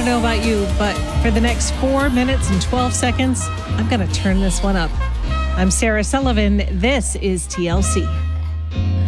know about you, but for the next 4 minutes and 12 seconds, I'm going to turn this one up. I'm Sarah Sullivan. This is TLC.